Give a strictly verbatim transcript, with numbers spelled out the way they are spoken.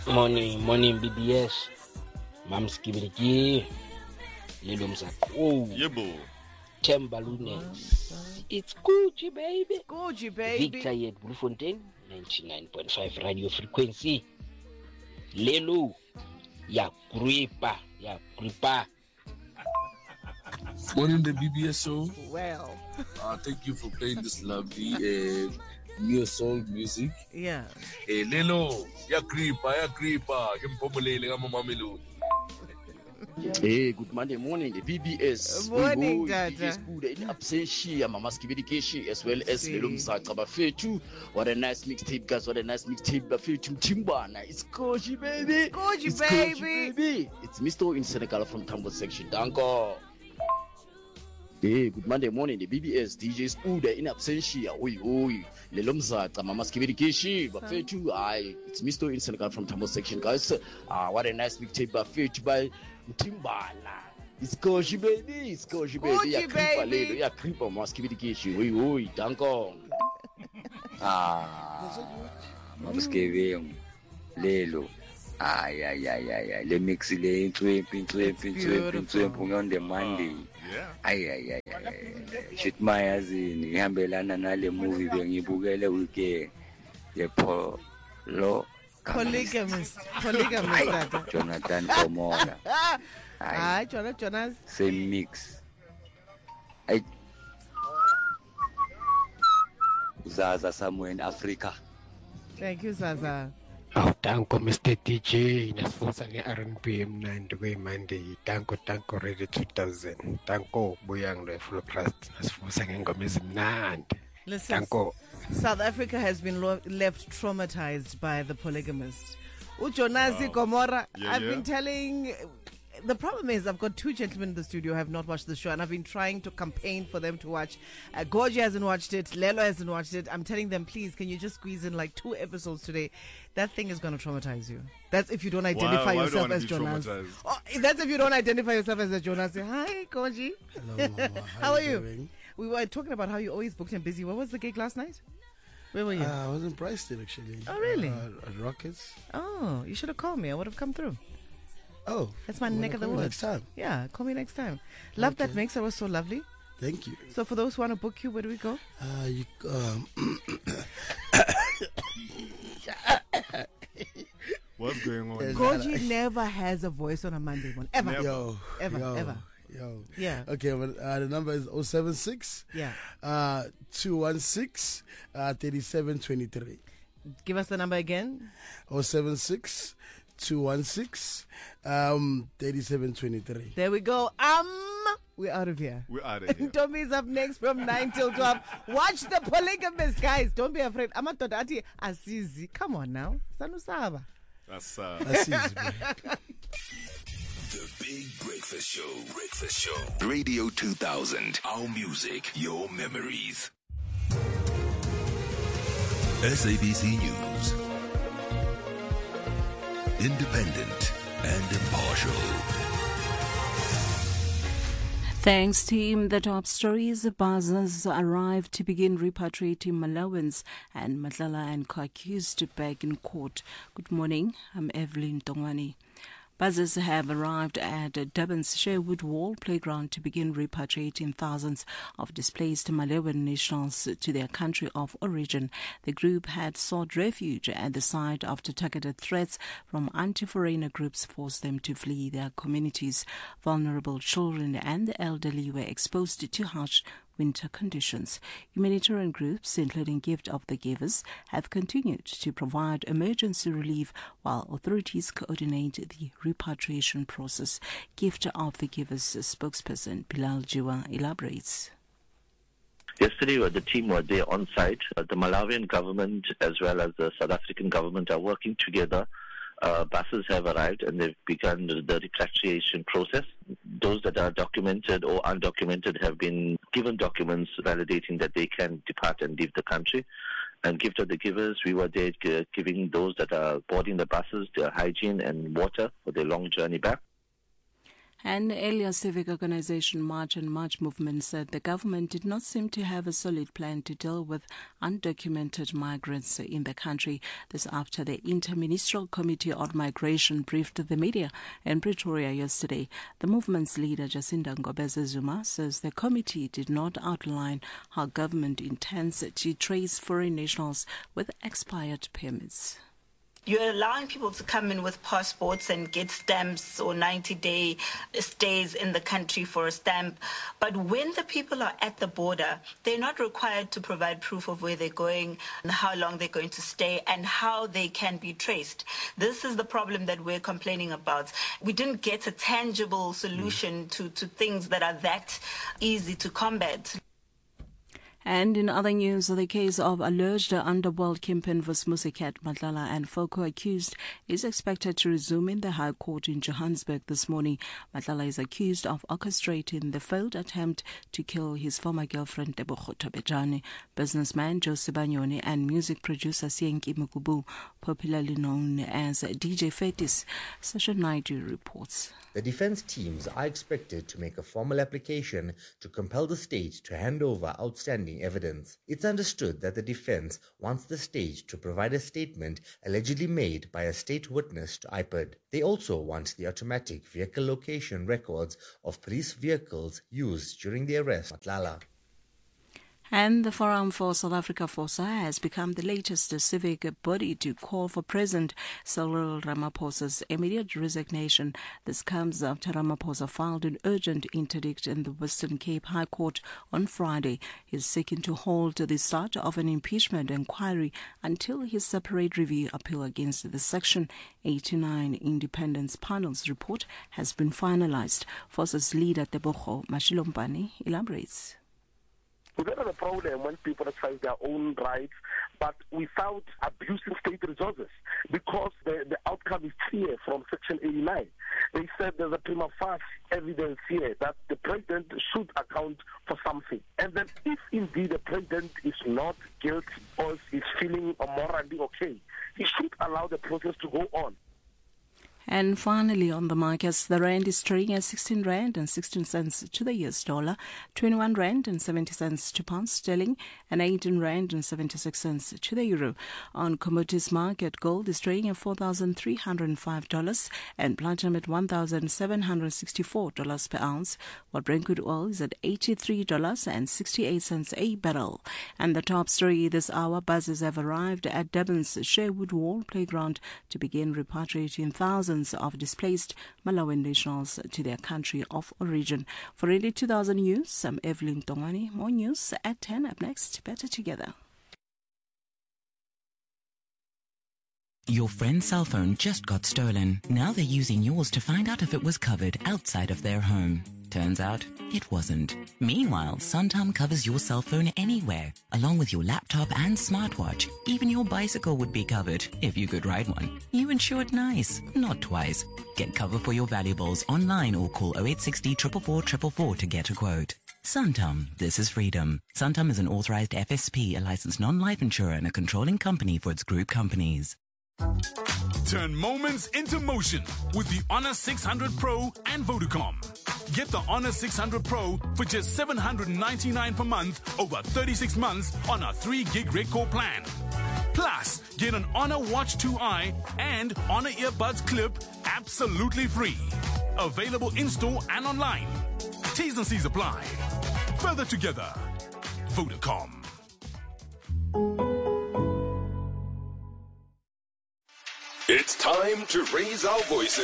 Morning, morning B B S. Mam's Kibiriki. Little Mzak. Oh, Yebo. Timberlunes. It's Gucci, baby. Gucci, baby. Victor yet Bloemfontein, ninety-nine point five radio frequency. Lelo. Ya Gripa. Ya Gripa. Morning, the B B S show. Well. Uh, thank you for playing this lovely uh, new soul music. Yeah. Hey, Lelo, ya creeper, ya creeper. Kempomolele kama Mamelodi. Hey, good Monday morning, the B B S. Morning, Dada. Good in absentia, Mama Skibidikeshi, as well as Lelo Mzaka Bafetu. What a nice mixtape, guys. What a nice mixtape, Bafetu Timbana. It's Koji, baby. Koji, it's baby. Koji, baby. It's Mister in Senegal from Tambo section. Danko. Hey, good Monday morning, the B B S D Js Uda in absentia. Oi, oi. Lelo Mzaka, Mama Skibidikeshi, Bafetu. Aye, it's Mister in Senegal from Tambo section, guys. Ah, uh, what a nice mixtape, Bafetu by Timbana. It's Koji, baby. It's Koji, baby. Ya creeper, Lelo. Ya creeper, Mama Skibidikeshi. Oi, oi. Danko. Ah, Mama Skibidikeshi. Lelo. Ay, ay, ay, ay, ay. Le mix le twimping, twimping, twimping, twimping on the Monday. Yeah. Ay, ay, ay, ay. Shit my azin. Ihambelana nale movie bengibukele weekend. Ye polo. Polygamist. Polygamist. Jonathan Komora. Ay, Jonas, Jonas. Same mix. Ay. Zaza somewhere in Africa. Thank you, Zaza. Oh, tanko Mister D J, nasifusa nge-R and B mnandi kwe-Monday. Tanko, tanko ready two thousand. Tanko buyang lo full trust. Nasifusa ngengoma ezimnandi. Listen, Tanko. South Africa has been lo- left traumatized by the polygamist. Ujonazi Wow. Gomora, Yeah, I've yeah. been telling... The problem is I've got two gentlemen in the studio who have not watched the show, and I've been trying to campaign for them to watch. Uh, Gorgie hasn't watched it. Lelo hasn't watched it. I'm telling them, please, can you just squeeze in like two episodes today? That thing is going to traumatize you. That's if you don't identify Why- why yourself don't I as be Jonas. traumatized? Oh, that's if you don't identify yourself as a Jonas. Say, hi, Gorgie. Hello, Mama. How, How are you you? doing? We were talking about how you always booked and busy. What was the gig last night? Where were you? Uh, I was in Preston actually. Oh, really? Uh, at Rockets. Oh, you should have called me. I would have come through. Oh, That's my you neck wanna of the call me woods. next time. Yeah, call me next time. Love that Okay. mix. That was so lovely. Thank you. So for those who want to book you, where do we go? Uh, you um, What's going on? Yes. Gorgie never has a voice on a Monday one. Ever. Never. yo, Ever, yo, ever. yo. Yeah. Okay, well, uh, the number is oh seven six Yeah. uh two one six uh thirty-seven twenty-three. Give us the number again. oh seven six two one six um thirty-seven twenty-three. There we go. Um, we're out of here. We're out of here. Tommy's up next from nine till twelve. Watch the polygamist, guys. Don't be afraid. I'm a Todati Asizi. Come on now. Sanusaba. That's uh. That's easy, bro. The Big Breakfast Show. Breakfast Show. Radio two thousand. Our music, your memories. S A B C News. Independent and impartial. Thanks, team. The top stories. Buzzers arrived to begin repatriating Malawans, and Matlala and co-accused back in court. Good morning. I'm Evelyn Tongwani. Buzzers have arrived at Durban's Sherwood Wall playground to begin repatriating thousands of displaced Malawian nationals to their country of origin. The group had sought refuge at the site after targeted threats from anti-foreigner groups forced them to flee their communities. Vulnerable children and the elderly were exposed to harsh winter conditions. Humanitarian groups, including Gift of the Givers, have continued to provide emergency relief while authorities coordinate the repatriation process. Gift of the Givers spokesperson Bilal Jiwa elaborates. Yesterday, uh, the team were there on site. Uh, the Malawian government as well as the South African government are working together. Uh, buses have arrived and they've begun the, the repatriation process. Those that are documented or undocumented have been given documents validating that they can depart and leave the country. And Gift of the Givers, we were there uh, giving those that are boarding the buses their hygiene and water for their long journey back. An earlier civic organization March and March movement said the government did not seem to have a solid plan to deal with undocumented migrants in the country. This after the Interministerial Committee on Migration briefed the media in Pretoria yesterday. The movement's leader, Jacinda Ngobese Zuma, says the committee did not outline how government intends to trace foreign nationals with expired permits. You're allowing people to come in with passports and get stamps or ninety-day stays in the country for a stamp. But when the people are at the border, they're not required to provide proof of where they're going, and how long they're going to stay, and how they can be traced. This is the problem that we're complaining about. We didn't get a tangible solution to, to things that are that easy to combat. And in other news, the case of alleged underworld kingpin Vusimuzi Madlala and Foko accused is expected to resume in the High Court in Johannesburg this morning. Madlala is accused of orchestrating the failed attempt to kill his former girlfriend Tebogo Tobejane. Businessman Josie Banyoni and music producer Sienki Mukubu, popularly known as D J Fetis. Session ninety reports. The defense teams are expected to make a formal application to compel the state to hand over outstanding evidence. It's understood that the defense wants the state to provide a statement allegedly made by a state witness to I P O D. They also want the automatic vehicle location records of police vehicles used during the arrest of Madlala. And the Forum for South Africa FOSA has become the latest civic body to call for President Cyril Ramaphosa's immediate resignation. This comes after Ramaphosa filed an urgent interdict in the Western Cape High Court on Friday. He is seeking to hold the start of an impeachment inquiry until his separate review appeal against the Section eighty-nine Independence Panel's report has been finalized. FOSA's leader Tebogo Mashilompane elaborates. We don't have a problem when people exercise their own rights, but without abusing state resources, because the, the outcome is clear from Section eighty-nine. They said there's a prima facie evidence here that the president should account for something. And then if indeed the president is not guilty or is feeling morally okay, he should allow the process to go on. And finally, on the markets, the rand is trading at sixteen rand and sixteen cents to the U S dollar, twenty-one rand and seventy cents to pound sterling, and eighteen rand and seventy-six cents to the euro. On commodities market, gold is trading at four thousand three hundred five dollars and platinum at one thousand seven hundred sixty-four dollars per ounce, while Brent crude oil is at eighty-three dollars and sixty-eight cents a barrel. And the top story this hour, buses have arrived at Durban's Sherwood Wall Playground to begin repatriating thousands of displaced Malawian nationals to their country of origin. For Radio two thousand News, I'm Evelyn Tongani. More news at ten. Up next, Better Together. Your friend's cell phone just got stolen. Now they're using yours to find out if it was covered outside of their home. Turns out it wasn't. Meanwhile, Santam covers your cell phone anywhere, along with your laptop and smartwatch. Even your bicycle would be covered, if you could ride one. You insure it nice, not twice. Get cover for your valuables online or call oh eight six oh, four four four, four four four to get a quote. Santam, this is freedom. Santam is an authorized F S P, a licensed non-life insurer and a controlling company for its group companies. Turn moments into motion with the Honor six hundred Pro and Vodacom. Get the Honor six hundred Pro for just seven hundred ninety-nine dollars per month over thirty-six months on a three gig Redcore plan. Plus, get an Honor Watch two i and Honor Earbuds Clip absolutely free. Available in-store and online. T's and C's apply. Further together. Vodacom. It's time to raise our voices.